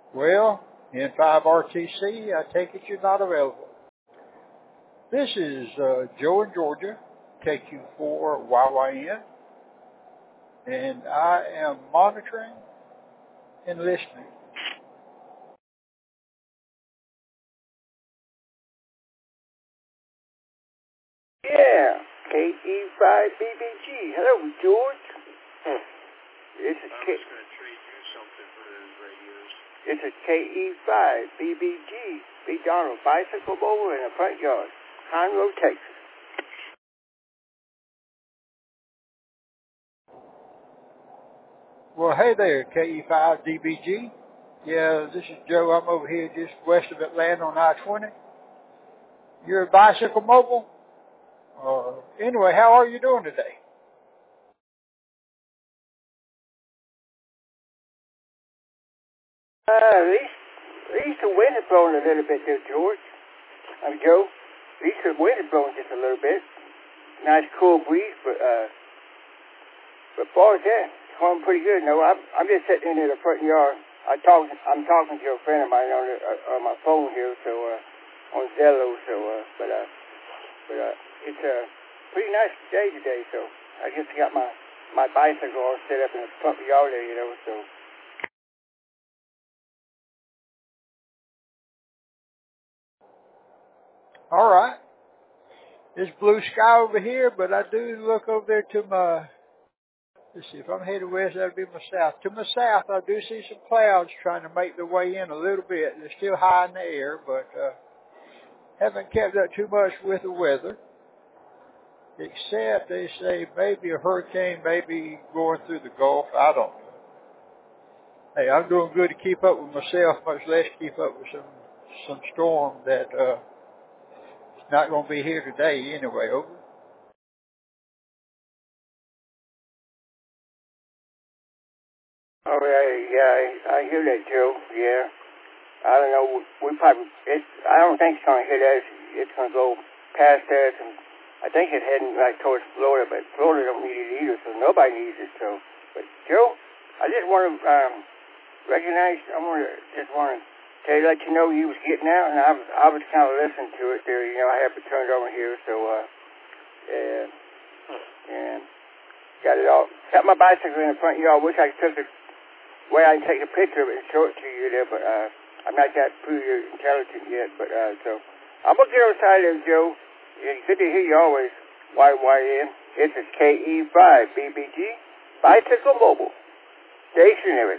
Well, N5RTC, I take it you're not available. This is Joe in Georgia, KQ4YYN, and I am monitoring and listening. Yeah, KE5BBG. Hello, George. This is I was going to trade you something for those radios. This is KE5BBG. B. Donald, bicycle mower in the front yard, Conroe, Texas. Well, hey there, KE5DBG. Yeah, this is Joe. I'm over here just west of Atlanta on I-20. You're a bicycle mobile? Anyway, how are you doing today? At least the wind is blowing a little bit there, George. I'm Joe. At least the wind is blowing just a little bit. Nice cool breeze, but far as that, it's going pretty good. No, I'm just sitting in the front yard. I'm talking to a friend of mine on my phone here, so on Zello. So, but it's a pretty nice day today. So I just got my bicycle all set up in the front yard there, So. All right. It's blue sky over here, but I do look over there to my, let's see, if I'm headed west, that would be my south. To my south, I do see some clouds trying to make their way in a little bit. They're still high in the air, but haven't kept up too much with the weather, except they say maybe a hurricane may be going through the Gulf. I don't know. Hey, I'm doing good to keep up with myself, much less keep up with some storm that it's not going to be here today anyway. Over. Oh yeah, I hear that, Joe. Yeah, I don't know. I don't think it's gonna hit us. It's gonna go past us, and I think it's heading like towards Florida. But Florida don't need it either, so nobody needs it. So, but Joe, I just want to recognize. Just want to let you know you was getting out, and I was kind of listening to it there. I have it turned over here, so and got it all. Got my bicycle in the front yard. Wish I took it. Well, I can take a picture of it and show it to you there, but I'm not that pretty intelligent yet. But so I'm gonna get outside there, Joe. It's good to hear you always. YYN. This is KE5BBG Bicycle Mobile Stationary.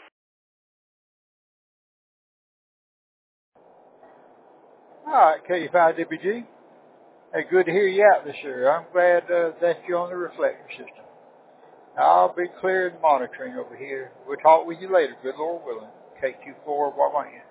All right, KE5DBG. Hey, good to hear you out this year. I'm glad that you're on the reflector system. I'll be clear and monitoring over here. We'll talk with you later, good Lord willing. KQ4YYN.